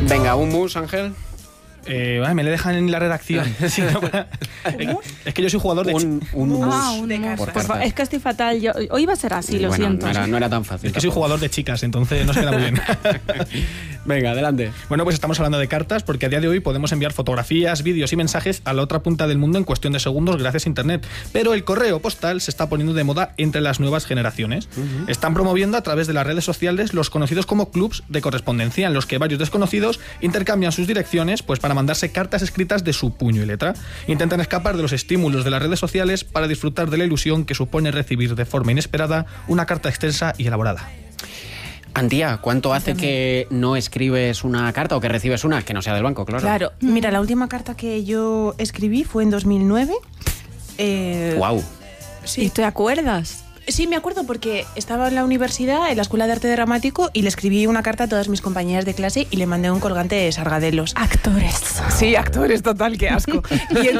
Venga, un mus, Ángel. Me le dejan en la redacción. Sí, no, es que yo soy jugador de... Un mus de por cartas. cartas. Es que estoy fatal. Hoy va a ser así, lo Bueno, siento. no era tan fácil. Es que soy jugador de chicas, entonces no se queda muy bien. Venga, adelante. Bueno, pues estamos hablando de cartas porque a día de hoy podemos enviar fotografías, vídeos y mensajes a la otra punta del mundo en cuestión de segundos gracias a Internet. Pero el correo postal se está poniendo de moda entre las nuevas generaciones. Están promoviendo a través de las redes sociales los conocidos como clubs de correspondencia, en los que varios desconocidos intercambian sus direcciones pues para mandarse cartas escritas de su puño y letra. Intentan escapar de los estímulos de las redes sociales para disfrutar de la ilusión que supone recibir de forma inesperada una carta extensa y elaborada. Antía, ¿cuánto hace que no escribes una carta o que recibes una que no sea del banco, claro? Claro, mira, la última carta que yo escribí fue en 2009. Guau. Sí. ¿Y te acuerdas? Sí, me acuerdo porque estaba en la universidad, en la Escuela de Arte Dramático, y le escribí una carta a todas mis compañeras de clase y le mandé un colgante de Sargadelos. Actores. Sí, actores, total, qué asco. Y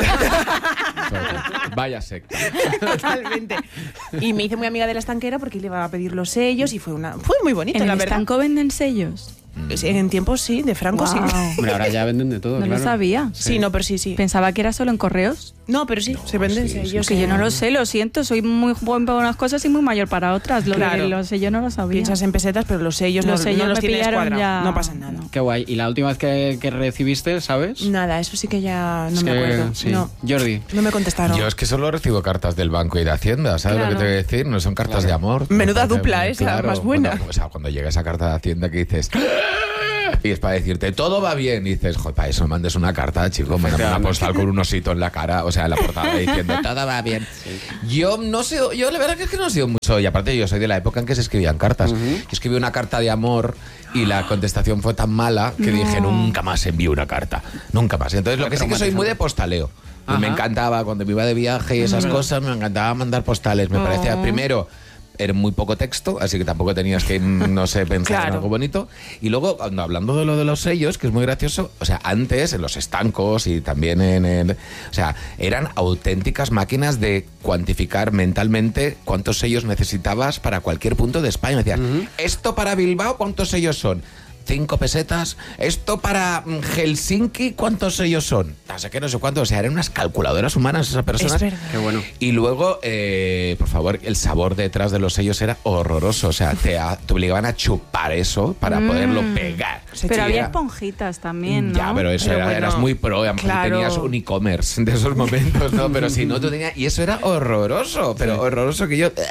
Vaya secta. totalmente. Y me hice muy amiga de la estanquera porque le iba a pedir los sellos y fue muy bonito, ¿En la el verdad. estanco venden sellos? En tiempos sí, de Franco sí. Guau. Hombre, ahora ya venden de todo, No claro. lo sabía. Sí, no, pero sí. Pensaba que era solo en correos. No, pero sí, se venden sellos. Que yo no lo sé, lo siento. Soy muy joven para unas cosas y muy mayor para otras. Lo Claro. de los sellos no lo sabía. Piensas en pesetas, pero los sellos Los no sellos los me tienes pillaron cuadrado. ya. No pasa nada. Qué guay. ¿Y la última vez que recibiste, sabes? Nada, eso sí que ya no Es me que, acuerdo. sí. No, Jordi. no me contestaron. Yo es que solo recibo cartas del banco y de Hacienda, ¿sabes Claro. lo que te voy a decir? No son cartas de amor. Menuda dupla esa, Claro, más buena. Cuando llega esa carta de Hacienda que dices... Y es para decirte, todo va bien. Y dices, joder, para eso mandes una carta, chico. Me una postal con un osito en la cara, o sea, en la portada diciendo, todo va bien. Yo no sé, yo la verdad que es que no he sido mucho. Y aparte yo soy de la época en que se escribían cartas. Yo escribí una carta de amor y la contestación fue tan mala que dije, nunca más envío una carta. Nunca más. Entonces lo que sí que soy muy de postaleo. Y me encantaba, cuando me iba de viaje y esas cosas, me encantaba mandar postales. Me parecía, primero... Era muy poco texto, así que tampoco tenías que, no sé, pensar en algo bonito. Y luego, hablando de lo de los sellos, que es muy gracioso, o sea, antes en los estancos y también o sea, eran auténticas máquinas de cuantificar mentalmente cuántos sellos necesitabas para cualquier punto de España. Decías, esto para Bilbao, ¿cuántos sellos son? 5 pesetas. Esto para Helsinki, ¿cuántos sellos son? No sé qué, no sé cuántos. O sea, eran unas calculadoras humanas esas personas. Es verdad. Qué bueno. Y luego, por favor, el sabor detrás de los sellos era horroroso. O sea, te obligaban a chupar eso para poderlo pegar. Pero había Era- esponjitas también, ¿no? Ya, pero eso Pero bueno, eras muy pro. Y a lo mejor claro. tenías un e-commerce de esos momentos, ¿no? Pero si no, tú tenías... Y eso era horroroso. Pero horroroso que yo...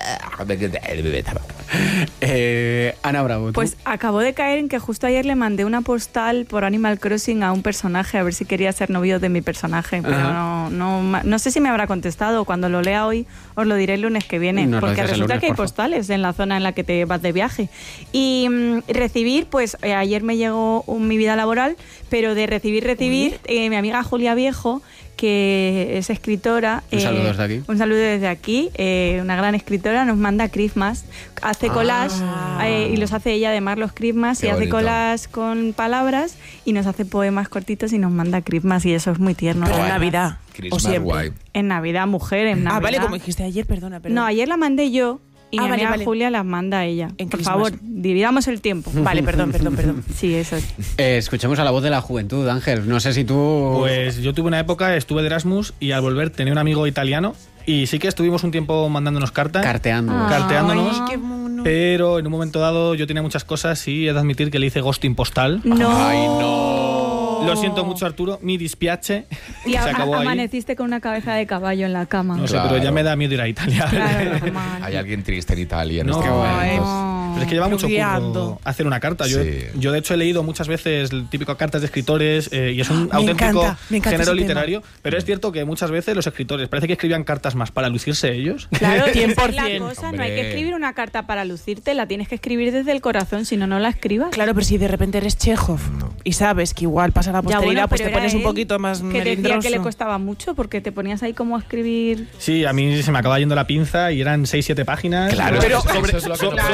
Ana Bravo, ¿tú? Pues acabo de caer en que justo ayer le mandé una postal por Animal Crossing a un personaje a ver si quería ser novio de mi personaje, pero no sé si me habrá contestado. Cuando lo lea hoy os lo diré el lunes que viene, Nos lo porque dices el resulta lunes, que hay porfa. postales en la zona en la que te vas de viaje. Y recibir, pues ayer me llegó mi vida laboral, pero de recibir, mi amiga Julia Viejo, que es escritora. Un saludo desde aquí. Un saludo desde aquí. Una gran escritora, nos manda Christmas. Hace collage y los hace ella además los Christmas, Qué y hace bonito. collage con palabras y nos hace poemas cortitos y nos manda Christmas, y eso es muy tierno. Pero la en verdad. Navidad. O Christmas siempre. guay. En Navidad, mujer, en Navidad. Ah, vale, como dijiste ayer, perdona. No, ayer la mandé yo y mi vale, amiga vale. Julia las manda a ella. En Por Christmas. favor, dividamos el tiempo. Vale, perdón. Sí, eso es. Escuchemos a la voz de la juventud, Ángel. No sé si tú... Pues yo tuve una época, estuve de Erasmus y al volver tenía un amigo italiano y sí que estuvimos un tiempo mandándonos cartas. Carteando. Carteándonos. Ay, qué mono. Pero en un momento dado yo tenía muchas cosas y he de admitir que le hice ghosting postal. No. Ay, no. Lo siento mucho, Arturo, mi dispiace. Y se acabó ahí. amaneciste con una cabeza de caballo en la cama. No sé, Claro. pero ya me da miedo ir a Italia. Claro, normal. Hay alguien triste en Italia en No, este momento. Pero es que lleva mucho Rugiando. curro hacer una carta. Yo, Sí. yo, de hecho, he leído muchas veces el típico cartas de escritores y es un Me auténtico encanta género ese literario. Pero es cierto que muchas veces los escritores parece que escribían cartas más para lucirse ellos. Claro, esa es la 100%. cosa, no hay que Hombre. escribir una carta para lucirte, la tienes que escribir desde el corazón, si no, no la escribas. Claro, pero si de repente eres Chekhov y sabes que igual pasa la Ya, posteridad, bueno, pues pero te pones era un él poquito más que decía melindroso. que le costaba mucho porque te ponías ahí como a escribir. Sí, a mí se me acaba yendo la pinza y eran 6-7 páginas. Claro, sobre, eso es lo que no puedes.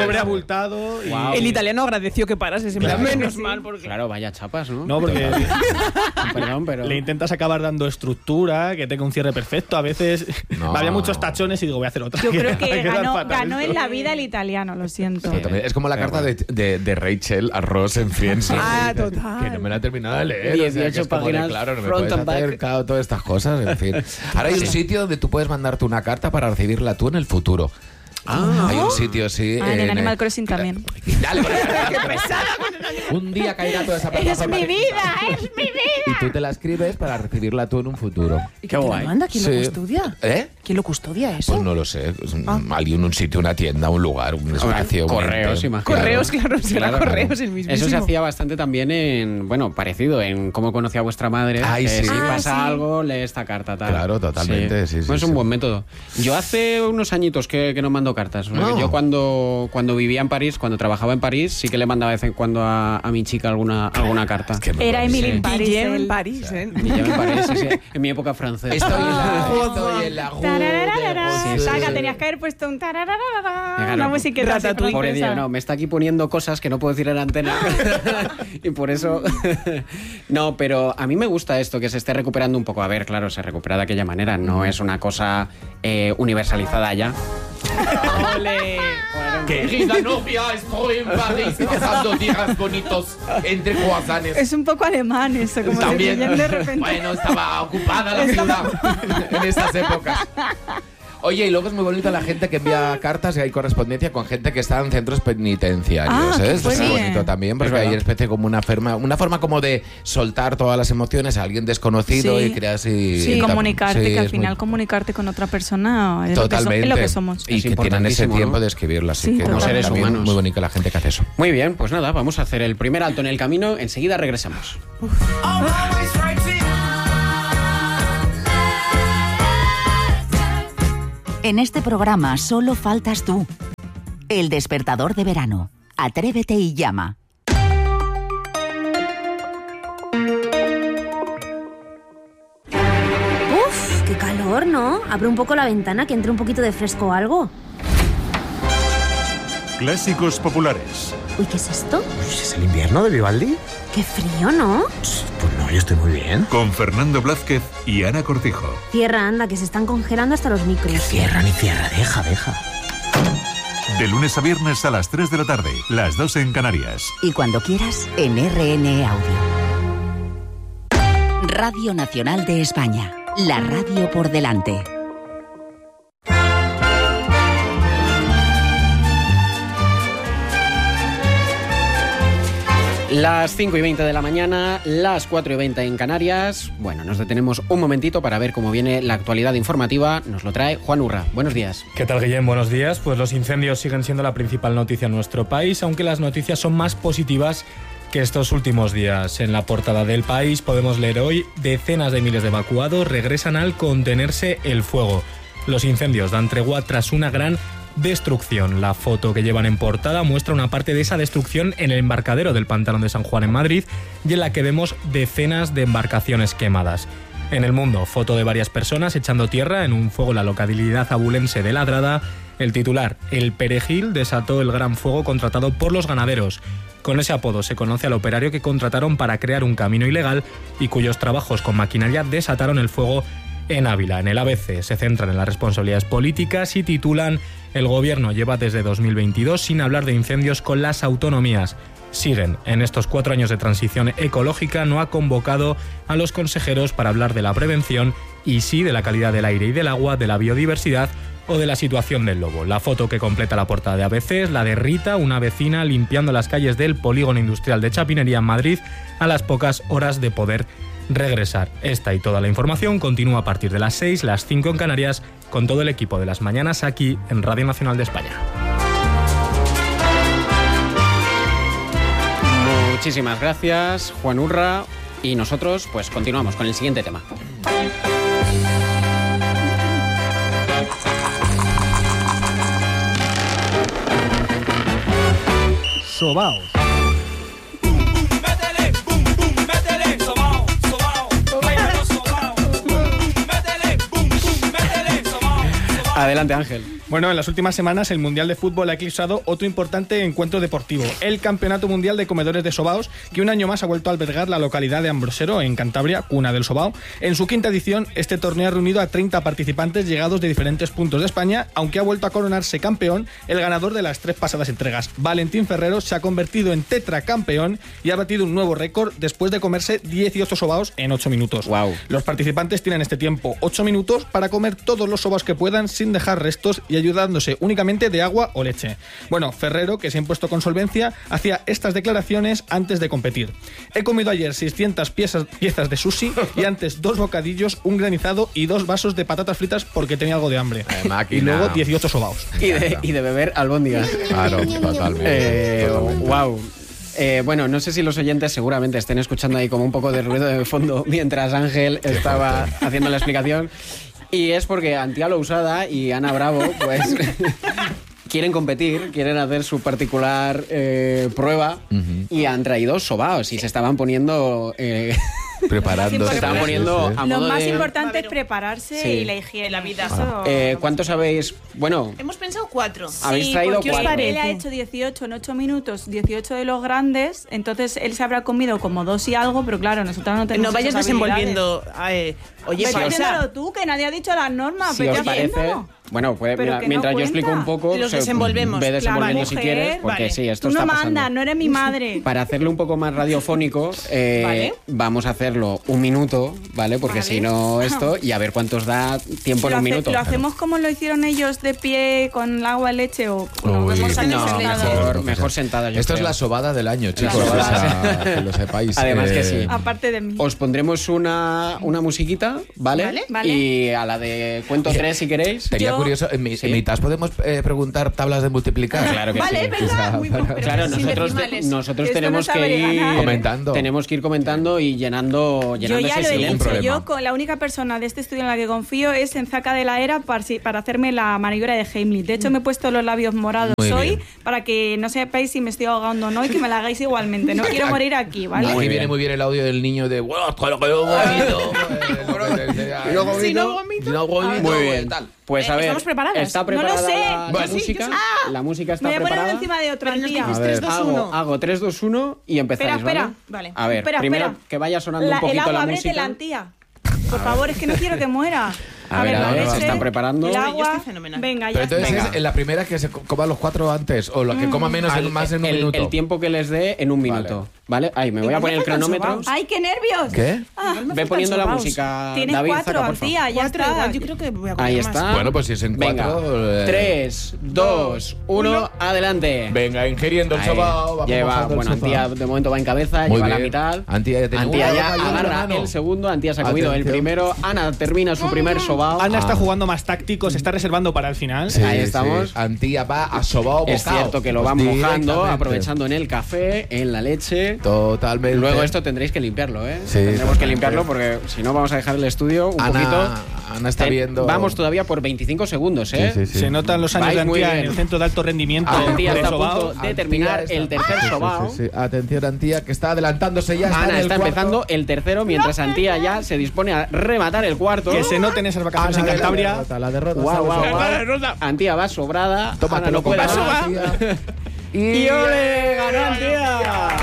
multado. Y... Wow. El italiano agradeció que parase, en plan, menos mal, porque... Claro, vaya chapas, ¿no? No, porque Perdón, pero... le intentas acabar dando estructura, que tenga un cierre perfecto. A veces No. había muchos tachones y digo, voy a hacer otra. Yo creo que Va a quedar fatal ganó esto. en la vida el italiano, lo siento. Sí. Es como la carta de Rachel a Ross en Friends. Ah, Que total. no me la he terminado de leer. 18 que es como de, páginas, claro, no me front puedes and hacer back. claro, todas estas cosas, en fin. Ahora hay un sitio donde tú puedes mandarte una carta para recibirla tú en el futuro. Hay un sitio, sí. Ah, en el Animal Crossing también. Dale, qué pesada. Un día caerá toda esa ¡Es plataforma. mi vida! ¡Es mi vida! Y tú te la escribes para recibirla tú en un futuro. ¿Y Qué quién guay. lo manda? ¿Quién Sí. lo custodia? ¿Eh? ¿Quién lo custodia eso? Pues no lo sé. Es alguien, un sitio, una tienda, un lugar, un espacio. un Correos, ente. imagino. Correos, claro, será Claro, correos claro. el mismísimo. Eso se hacía bastante también en, bueno, parecido en Cómo conocí a vuestra madre. Ay, que sí. si Ah, pasa sí. algo, lee esta carta, tal. Claro, totalmente, sí, Bueno, es sí, un sí. buen método. Yo hace unos añitos que no mando cartas. No. Yo cuando vivía en París, cuando trabajaba en París, sí que le mandaba de vez en cuando a mi chica alguna carta. Que me Era parece- Emily en París. Guillem en él. París, ¿eh? Y ya en París, sí, sí, en mi época francesa. Estoy en la Tarararara. Sí, sí, Saca, sí. tenías que haber puesto un tarararara. Venga, Una no, musiqueta así Ratatouille. Pobre francesa. Dios, no, me está aquí poniendo cosas que no puedo decir en la antena. Y por eso. No, pero a mí me gusta esto, que se esté recuperando un poco. A ver, claro, se recupera de aquella manera. No es una cosa universalizada ya. Ole. Querida novia, estoy en París pasando días bonitos entre croissants. Es un poco alemán eso, como También, de de repente. bueno, estaba ocupada la ciudad en estas épocas. Oye, y luego es muy bonito la gente que envía cartas y hay correspondencia con gente que está en centros penitenciarios. Ah, qué Esto es muy fuerte. bonito también, porque Es hay verdad. especie como una forma como de soltar todas las emociones a alguien desconocido Sí. y creas y... Sí, comunicarte, sí, que al es muy- final comunicarte con otra persona es Totalmente. lo que somos. Y Es que tienen ese importantísimo, tiempo ¿no? de escribirlo, así Sí, que como seres también humanos. muy bonita la gente que hace eso. Muy bien, pues nada, vamos a hacer el primer alto en el camino. Enseguida regresamos. En este programa solo faltas tú. El despertador de verano. Atrévete y llama. Uf, qué calor, ¿no? Abre un poco la ventana, que entre un poquito de fresco o algo. Clásicos populares. Uy, ¿qué es esto? ¿Es el invierno de Vivaldi? Qué frío, ¿no? Pues no, yo estoy muy bien. Con Fernando Blázquez y Ana Cortijo. Cierra, anda, que se están congelando hasta los micros. Cierra ni cierra, deja. De lunes a viernes a las 3 de la tarde, las 2 en Canarias. Y cuando quieras, en RN Audio. Radio Nacional de España. La radio por delante. Las 5:20 de la mañana, las 4:20 en Canarias. Bueno, nos detenemos un momentito para ver cómo viene la actualidad informativa. Nos lo trae Juan Urra. Buenos días. ¿Qué tal, Guillem? Buenos días. Pues los incendios siguen siendo la principal noticia en nuestro país, aunque las noticias son más positivas que estos últimos días. En la portada del País podemos leer hoy: decenas de miles de evacuados regresan al contenerse el fuego. Los incendios dan tregua tras una gran destrucción. La foto que llevan en portada muestra una parte de esa destrucción en el embarcadero del Pantano de San Juan en Madrid, y en la que vemos decenas de embarcaciones quemadas. En El Mundo, foto de varias personas echando tierra en un fuego en la localidad abulense de Ladrada. El titular: el perejil desató el gran fuego contratado por los ganaderos. Con ese apodo se conoce al operario que contrataron para crear un camino ilegal y cuyos trabajos con maquinaria desataron el fuego en Ávila. En el ABC se centran en las responsabilidades políticas y titulan: el gobierno lleva desde 2022 sin hablar de incendios con las autonomías. Siguen: en estos 4 años de transición ecológica no ha convocado a los consejeros para hablar de la prevención y sí de la calidad del aire y del agua, de la biodiversidad o de la situación del lobo. La foto que completa la portada de ABC es la de Rita, una vecina limpiando las calles del polígono industrial de Chapinería en Madrid a las pocas horas de poder regresar. Esta y toda la información continúa a partir de las 6, las 5 en Canarias, con todo el equipo de Las Mañanas aquí en Radio Nacional de España. Muchísimas gracias, Juan Urra. Y nosotros, pues continuamos con el siguiente tema. Sobaos. Adelante, Ángel. Bueno, en las últimas semanas el Mundial de Fútbol ha eclipsado otro importante encuentro deportivo, el Campeonato Mundial de Comedores de Sobaos, que un año más ha vuelto a albergar la localidad de Ambrosero, en Cantabria, cuna del sobao. En su quinta edición, este torneo ha reunido a 30 participantes llegados de diferentes puntos de España, aunque ha vuelto a coronarse campeón el ganador de las 3 pasadas entregas. Valentín Ferrero se ha convertido en tetracampeón y ha batido un nuevo récord después de comerse 18 sobaos en 8 minutos. Wow. Los participantes tienen este tiempo 8 minutos para comer todos los sobaos que puedan sin dejar restos y ayudándose únicamente de agua o leche. Bueno, Ferrero, que se ha impuesto con solvencia, hacía estas declaraciones antes de competir. He comido ayer 600 piezas de sushi y antes 2 bocadillos, un granizado y 2 vasos de patatas fritas porque tenía algo de hambre. Y luego 18 sobaos. Y de beber albóndigas. Claro, totalmente. Wow. Bueno, no sé si los oyentes seguramente estén escuchando ahí como un poco de ruido de fondo mientras Ángel estaba haciendo la explicación. Y es porque Antía Lousada y Ana Bravo, pues, quieren competir, quieren hacer su particular prueba y han traído sobaos y se estaban poniendo... Preparando. Se estaban poniendo a Lo modo más de... importante es prepararse Sí. y la higiene, la vida. ¿Cuántos habéis...? Bueno, Hemos pensado 4. habéis traído porque 4. él ha hecho 18 en 8 minutos, 18 de los grandes, entonces él se habrá comido como 2 y algo, pero claro, nosotros no tenemos No vayas esas desenvolviendo. Oye, si os- haciéndolo tú, que nadie ha dicho las normas. Si vete os parece... haciéndolo. Bueno, Pero mira, que mientras no yo explico cuenta. un poco... Los desenvolvemos. Ve desenvolviendo Claro, si mujer, quieres, porque vale. sí, esto Tú no está pasando. mandas, no eres mi madre. Para hacerlo un poco más radiofónico, Vale. vamos a hacerlo un minuto, ¿vale? Porque Vale. si no esto, y a ver cuántos da tiempo en un minuto. ¿Lo hacemos como lo hicieron ellos de pie con el agua, leche o Uy, vemos antes No, sentados? mejor sentada. yo Esto es creo. la sobada del año, chicos. sobada. O sea, que lo sepáis. Además que sí. Aparte de mí. Os pondremos una musiquita, ¿vale? Vale. Y a la de cuento 3 si queréis. Sería Yo- curioso, en mitad podemos preguntar tablas de multiplicar. Claro que Vale, sí. venga, muy bien. Pero Claro, sin nosotros decimales. tenemos Esto no que sabe ir ganar. Comentando. Tenemos que ir comentando y llenando Yo ya ese lo he silencio. dicho, yo con la única persona de este estudio en la que confío es en Zaca de la Era para hacerme la maniobra de Heimlich. De hecho, me he puesto los labios morados Muy hoy bien. para que no sepáis si me estoy ahogando o no y que me la hagáis igualmente. No quiero morir aquí, ¿vale? Aquí Muy viene bien. muy bien el audio del niño de "Bueno, con lo que yo vomito". Si no vomito. No vomito, Muy bien. tal. Pues a ver, ¿estamos preparadas? ¿está preparada No lo sé. la Bueno, música? sí, yo sí. La música está Me voy a poner preparada. uno encima de otro, Pero nos tía. dices A ver. 3, 2, 1. Hago 3, 2, 1 y empezáis, Espera, ¿vale? Vale. A ver, Espera, primero espera. que vaya sonando un El poquito agua, la ábrete música. la Antía. Por favor, es que no quiero que muera. A ver, se están preparando. El Yo agua. estoy fenomenal. Venga, Pero ya entonces está. es en la primera que se coma los 4 antes o la que coma menos más en un minuto. El tiempo que les dé en un minuto. ¿Vale? Ahí, me voy a Igual poner el me faltan cronómetro. sobaos. ¡Ay, qué nervios! ¿Qué? Ve poniendo la música. Tienes David, 4, saca, por favor. Antía, ya 4 está. igual, yo creo que voy a comer Ahí más. está. Bueno, pues si es en Venga. 4. 3, 2, 1, adelante. Venga, ingiriendo el Ahí. sobao. vamos Lleva, mojando el bueno, sobao. Antía de momento va en cabeza, Muy lleva la bien. mitad. Antía ya tiene Antía una ya boca y una agarra mano. el segundo. Antía se ha comido el Atención. primero. Ana termina su primer sobao. Ana está jugando más táctico, se está reservando para el final. Sí, Ahí estamos. sí. Antía va a sobao Es bocao. cierto que lo Pues van mojando, directamente. aprovechando en el café, en la leche. Totalmente. Luego esto tendréis que limpiarlo, ¿eh? Sí, Tendremos que totalmente. limpiarlo porque si no vamos a dejar el estudio un poquito. Ana está viendo. Vamos todavía por 25 segundos, ¿eh? Sí, sí, sí. Se notan los años Vais de muy Antía en bien. el centro de alto rendimiento Antía de está a sobao. punto de terminar el tercer Sí, sí, sobao. sí, sí. Atención, Antía, que está adelantándose ya. Ana en el está cuarto. empezando el tercero, mientras Antía ya se dispone a rematar el cuarto. Que se noten esas vacaciones en Ana, Cantabria. La derrota. Guau, guau, ¿sabes? guau. Antía va sobrada. Toma, Ana te no lo puede compras, más. Antía. ¡Y ole! ¡Ganó Antía!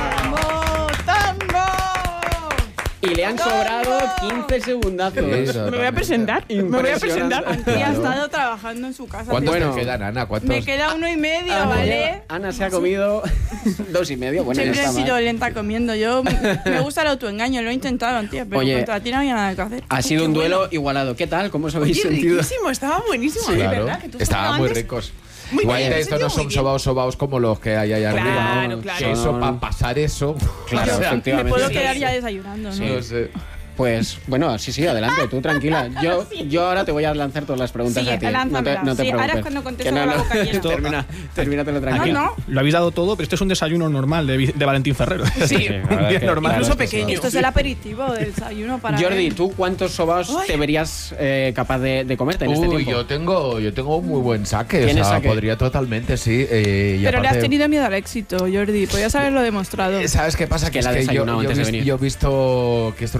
Y le han sobrado 15 segundazos. Me voy a presentar. Me voy a presentar. Antía ha estado trabajando en su casa. ¿Cuántos Bueno. te quedan, Ana? ¿Cuántos? Me queda 1 y medio, ¿vale? Ana se ha comido 2 y medio. Bueno, ya Siempre he está sido mal. lenta comiendo. Yo me gusta el autoengaño, lo he intentado, Antía, pero Oye, contra ti no había nada que hacer. Ha sido un duelo igualado. ¿Qué tal? ¿Cómo os habéis Oye, sentido? riquísimo, estaba buenísimo. Sí, ¿eh? claro. ¿Verdad? Que tú has Estaban comido muy antes. ricos. Muy Igual bien, estos no son sobaos como los que hay allá Claro, arriba. claro. Que eso, Son- para pasar eso. Claro, o sea, Me efectivamente. puedo Sí. quedar ya desayunando, ¿no? no sé. Pues bueno, sí, adelante, tú tranquila. Yo ahora te voy a lanzar todas las preguntas Sí, a ti. No te, lánzamela. no te Sí, ahora preocupes. es cuando contesto Que con la boca llena. Termínatelo Aquí tranquilo. No. Lo habéis dado todo, pero este es un desayuno normal de Valentín Ferrero. Sí, la verdad un día que- normal. claro, Incluso es que sí. pequeño. Esto es el aperitivo del desayuno para Jordi, él. ¿tú cuántos sobaos te verías capaz de comerte en este Uy, tiempo? yo tengo un muy buen saque. O ¿Tienes sea, saque? podría totalmente, sí. Y Pero le has aparte- tenido miedo al éxito, Jordi. Podías haberlo demostrado. ¿Sabes qué pasa? Que es la que yo, desayunado yo, antes de vis- venir. yo he visto que esto era una cosa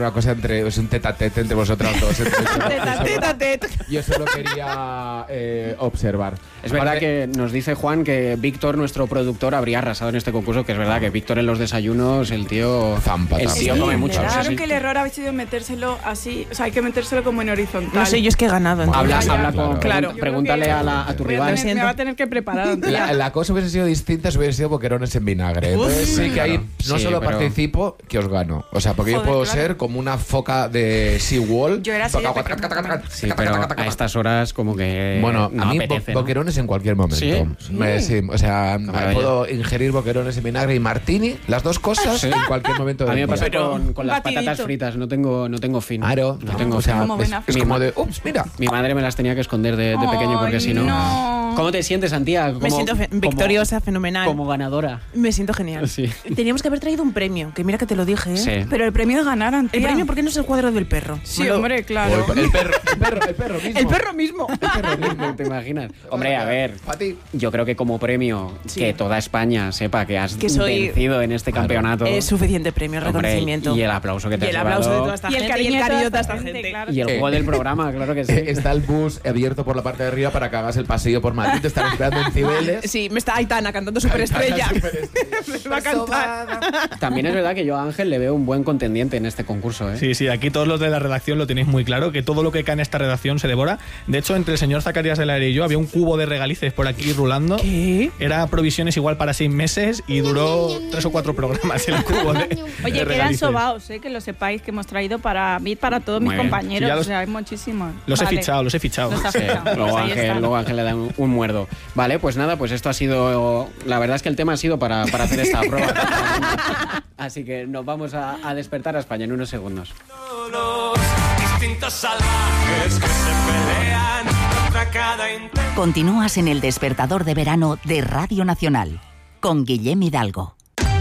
es un tete-a-tete entre vosotras dos. Yo solo quería observar. Es verdad que nos dice Juan que Víctor, nuestro productor, habría arrasado en este concurso, que es verdad que Víctor en los desayunos, el tío come mucho. Claro que el error ha sido metérselo así, o sea, hay que metérselo como en horizontal. No sé, yo es que he ganado. Habla con... Claro. Pregúntale a tu rival. Me va a tener que preparar. La cosa hubiese sido distinta si hubiese sido boquerones en vinagre. Entonces sí que ahí no solo participo, que os gano. O sea, porque yo puedo ser como una foca de SeaWorld. Yo era así. Sí, pero a estas horas como que bueno, no a mí apetece, ¿no? boquerones en cualquier momento. Sí, o sea, puedo ingerir boquerones en vinagre y martini, las dos cosas en cualquier momento del día. A mí me pasa con las patatas fritas, no tengo fin. Claro, no tengo, o sea, es como de, mira. Mi madre me las tenía que esconder de pequeño porque si no... ¿Cómo te sientes, Antía? Me siento victoriosa, fenomenal. Como ganadora. Me siento genial. Sí. Teníamos que haber traído un premio, que mira que te lo dije, ¿eh? Sí. Pero el premio es ganar, Antía. ¿El premio por qué no es el cuadro del perro? Sí, hombre, claro. El perro mismo. El perro mismo. ¿Te imaginas? Hombre, a ver, yo creo que como premio que toda España sepa que has vencido en este campeonato es suficiente premio, reconocimiento. Y el aplauso que te has llevado. Y el aplauso de toda esta gente. Y el cariño de toda esta gente. Claro. Y el juego del programa, claro que sí. Está el bus abierto por la parte de arriba para que hagas el pasillo por Madrid. Te están esperando en Cibeles. Sí, me está Aitana cantando Superestrella. Me va a cantar. También es verdad que yo a Ángel le veo un buen contendiente en este concurso, ¿eh? Sí, aquí todos los de la redacción lo tenéis muy claro, que todo lo que cae en esta redacción se devora. De hecho, entre el señor Zacarías del Aire y yo había un cubo de regalices por aquí rulando. ¿Qué? Era provisiones igual para 6 meses y duró 3 o 4 programas el cubo de Oye, de quedan sobaos, que lo sepáis, que hemos traído para mí, para todos mis compañeros. Sí, o sea, hay muchísimos. Los he fichado. Sí, luego Ángel le da un muerdo. Vale, pues nada, pues esto ha sido... La verdad es que el tema ha sido para hacer esta prueba. Así que nos vamos a despertar a España en unos segundos. Continúas en el despertador de verano de Radio Nacional con Guillem Hidalgo.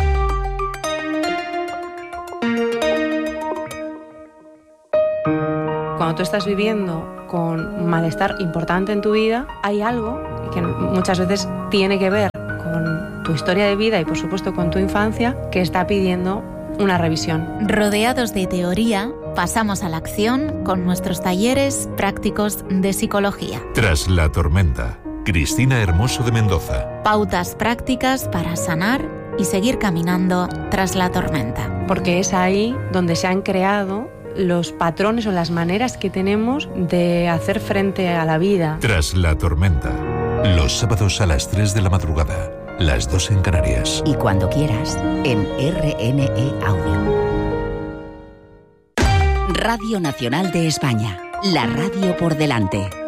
Cuando tú estás viviendo con malestar importante en tu vida, hay algo que muchas veces tiene que ver con tu historia de vida y por supuesto con tu infancia que está pidiendo una revisión. Rodeados de teoría, pasamos a la acción con nuestros talleres prácticos de psicología. Tras la tormenta, Cristina Hermoso de Mendoza. Pautas prácticas para sanar y seguir caminando tras la tormenta. Porque es ahí donde se han creado los patrones o las maneras que tenemos de hacer frente a la vida. Tras la tormenta, los sábados a las 3 de la madrugada, las 2 en Canarias. Y cuando quieras, en RNE Audio. Radio Nacional de España, la radio por delante.